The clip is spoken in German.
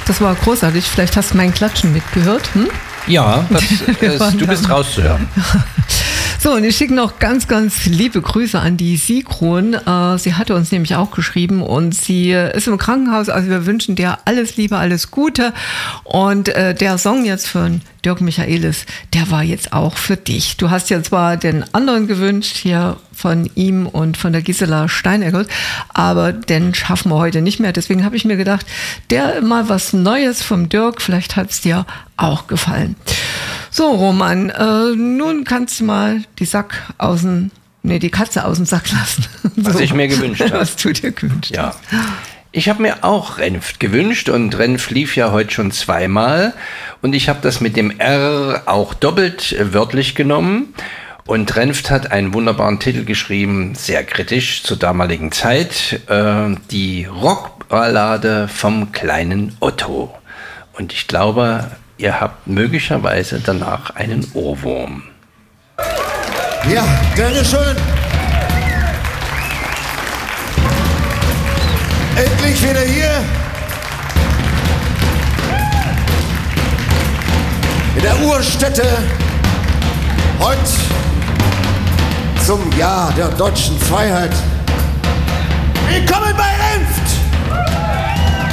Das war großartig. Vielleicht hast du mein Klatschen mitgehört. Ja, du bist rauszuhören. So, und ich schicke noch ganz, ganz liebe Grüße an die Sigrun. Sie hatte uns nämlich auch geschrieben und sie ist im Krankenhaus. Also wir wünschen dir alles Liebe, alles Gute. Und der Song jetzt von Dirk Michaelis, der war jetzt auch für dich. Du hast ja zwar den anderen gewünscht, hier von ihm und von der Gisela Steineckert, aber den schaffen wir heute nicht mehr. Deswegen habe ich mir gedacht, der mal was Neues vom Dirk, vielleicht hat es dir auch gefallen. So, Roman, nun kannst du mal die Katze aus dem Sack lassen. Was ich mir gewünscht habe. Was du dir gewünscht hast. Ich habe mir auch Renft gewünscht und Renft lief ja heute schon zweimal und ich habe das mit dem R auch doppelt wörtlich genommen. Und Renft hat einen wunderbaren Titel geschrieben, sehr kritisch zur damaligen Zeit, die Rockballade vom kleinen Otto. Und ich glaube, ihr habt möglicherweise danach einen Ohrwurm. Ja, danke schön. Endlich wieder hier. In der Urstätte. Heute zum Jahr der deutschen Freiheit. Willkommen bei Renft!